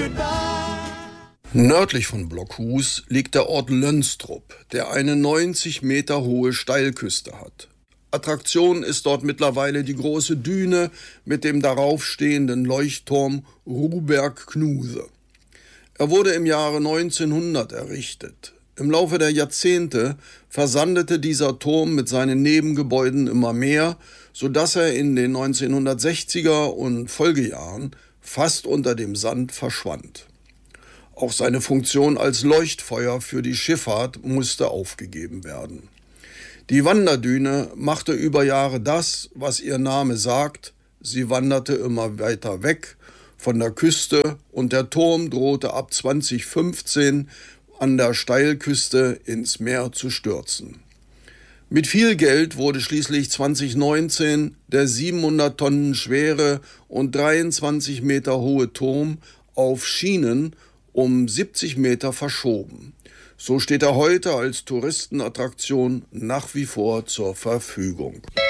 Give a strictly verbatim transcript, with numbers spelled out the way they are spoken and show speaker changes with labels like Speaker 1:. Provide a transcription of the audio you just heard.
Speaker 1: Nördlich von Blockhus liegt der Ort Lönstrup, der eine neunzig Meter hohe Steilküste hat. Attraktion ist dort mittlerweile die große Düne mit dem darauf stehenden Leuchtturm Ruberg-Knuse. Er wurde im Jahre neunzehnhundert errichtet. Im Laufe der Jahrzehnte versandete dieser Turm mit seinen Nebengebäuden immer mehr, sodass er in den neunzehnhundertsechziger und Folgejahren fast unter dem Sand verschwand. Auch seine Funktion als Leuchtfeuer für die Schifffahrt musste aufgegeben werden. Die Wanderdüne machte über Jahre das, was ihr Name sagt. Sie wanderte immer weiter weg von der Küste und der Turm drohte ab zweitausendfünfzehn an der Steilküste ins Meer zu stürzen. Mit viel Geld wurde schließlich zweitausendneunzehn der siebenhundert Tonnen schwere und dreiundzwanzig Meter hohe Turm auf Schienen um siebzig Meter verschoben. So steht er heute als Touristenattraktion nach wie vor zur Verfügung.